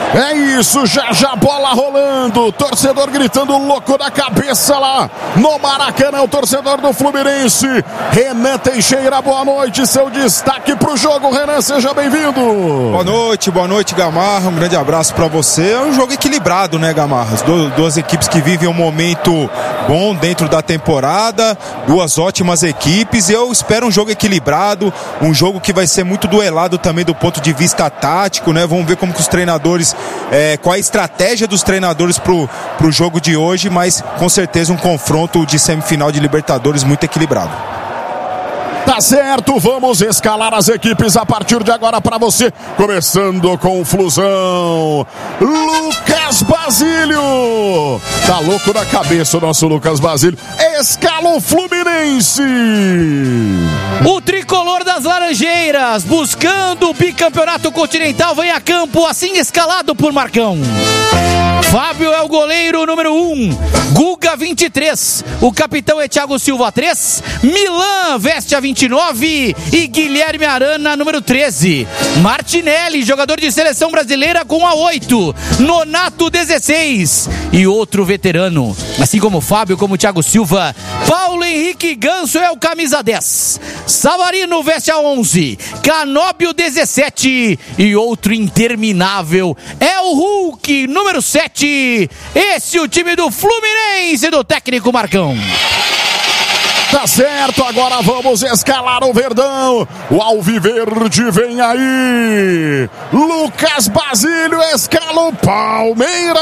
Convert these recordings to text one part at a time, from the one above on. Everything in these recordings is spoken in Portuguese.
É isso, já bola rolando, torcedor gritando louco da cabeça lá no Maracanã, o torcedor do Fluminense. Renan Teixeira, boa noite, seu destaque pro jogo, Renan, seja bem-vindo. Boa noite, Gamarra, um grande abraço pra você. É um jogo equilibrado, né, Gamarra? Duas equipes que vivem um momento bom dentro da temporada, duas ótimas equipes. Eu espero um jogo equilibrado, um jogo que vai ser muito duelado também do ponto de vista tático, né? Vamos ver como que os treinadores, qual a estratégia dos treinadores pro jogo de hoje, mas com certeza um confronto de semifinal de Libertadores muito equilibrado. Tá certo, vamos escalar as equipes a partir de agora para você. Começando com o Flusão, Lucas Basílio. Tá louco da cabeça o nosso Lucas Basílio. Escala o Fluminense. O tricolor das Laranjeiras, buscando o bicampeonato continental, vem a campo assim escalado por Marcão. Fábio é o goleiro número 1, Guga 23, o capitão é Thiago Silva 3, Milan veste a 29 e Guilherme Arana número 13, Martinelli, jogador de seleção brasileira com a 8, Nonato 16 e outro veterano, assim como Fábio, como Thiago Silva, Paulo Henrique Ganso é o camisa 10, Savarino veste a 11, Canóbio 17 e outro interminável é o Hulk número 7. Esse é o time do Fluminense do técnico Marcão. Tá certo, agora vamos escalar o Verdão. O Alviverde vem aí. Lucas Basílio escala o Palmeiras.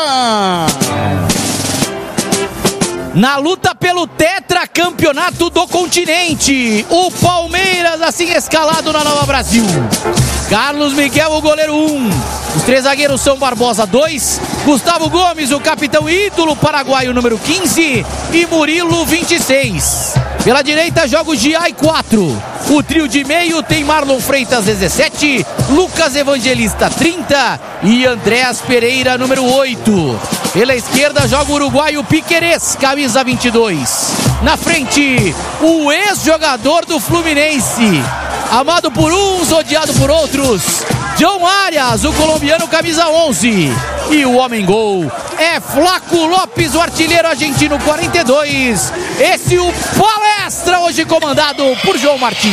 Na luta pelo tetracampeonato do continente, o Palmeiras assim escalado na Nova Brasil. Carlos Miguel, o goleiro 1. Os três zagueiros são Barbosa 2, Gustavo Gomes, o capitão ídolo paraguaio número 15 e Murilo 26. Pela direita joga o Giai 4. O trio de meio tem Marlon Freitas 17, Lucas Evangelista 30 e Andréas Pereira número 8. Pela esquerda joga o uruguaio Piquerez, camisa 22. Na frente, o ex-jogador do Fluminense, amado por uns, odiado por outros, John Arias, o colombiano, camisa 11. E o homem-gol é Flaco Lopes, o artilheiro argentino, 42. Esse o Palestra, hoje comandado por João Martins.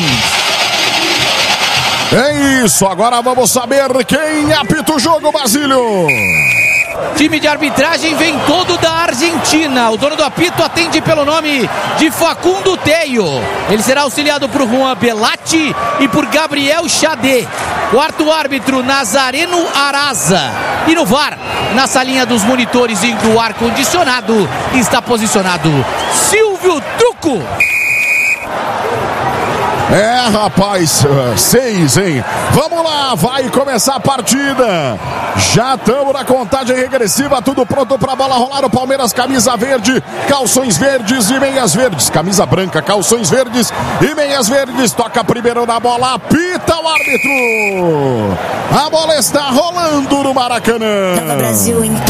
É isso, agora vamos saber quem apita o jogo, Basílio. Time de arbitragem vem todo da Argentina. O dono do apito atende pelo nome de Facundo Teio. Ele será auxiliado por Juan Belatti e por Gabriel Chadé. Quarto árbitro, Nazareno Araza. E no VAR, na salinha dos monitores e do ar-condicionado, está posicionado Silvio Truco. É, rapaz, 6, hein? Vamos lá, vai começar a partida. Já estamos na contagem regressiva, tudo pronto pra bola rolar. O Palmeiras, camisa verde, calções verdes e meias verdes. Camisa branca, calções verdes e meias verdes. Toca primeiro na bola, apita o árbitro. A bola está rolando no Maracanã. Nova Brasil, hein?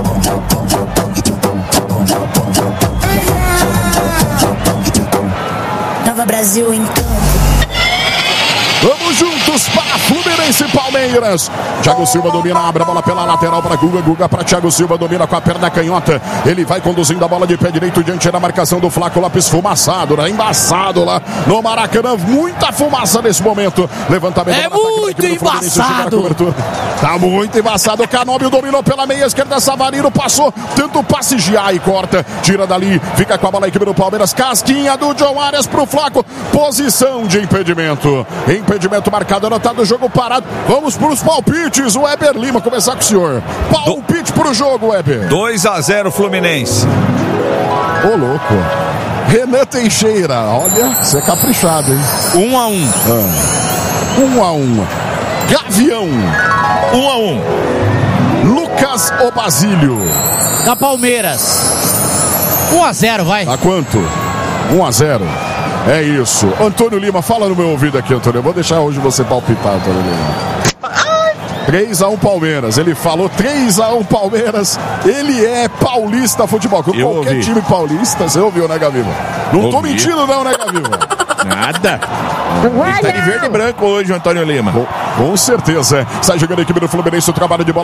Nova Brasil, então. Vamos juntos para Fluminense e Palmeiras. Thiago Silva domina, abre a bola pela lateral para Guga. Guga para Thiago Silva, domina com a perna canhota. Ele vai conduzindo a bola de pé direito diante da marcação do Flaco Lopes. Fumaçado, né? Embaçado lá no Maracanã. Muita fumaça nesse momento. Levantamento. É muito embaçado. Tá muito embaçado. O Canóbio dominou pela meia esquerda. Savarino passou. Tenta o passe, Giai corta. Tira dali. Fica com a bola a equipe do Palmeiras. Casquinha do John Arias pro Flaco. Posição de impedimento. Impedimento marcado, anotado, jogo parado. Vamos para os palpites. O Weber Lima, começar com o senhor. Palpite pro jogo, Weber. 2-0 Fluminense. Ô, louco. Renan Teixeira, olha, você é caprichado, hein? 1-1. 1-1. Gavião. 1-1. Lucas ou Basílio? Da Palmeiras. 1-0, vai. A quanto? 1-0. É isso. Antônio Lima, fala no meu ouvido aqui, Antônio. Eu vou deixar hoje você palpitar, Antônio Lima. 3-1 Palmeiras. Ele falou 3-1 Palmeiras. Ele é paulista futebol. Qualquer ouvi. time paulista, você ouviu, né, Gaviva? Não tô mentindo não, né, Gaviva? Nada. Ele tá de verde e branco hoje, o Antônio Lima. Com certeza. Sai jogando a equipe do Fluminense, o trabalho de bola.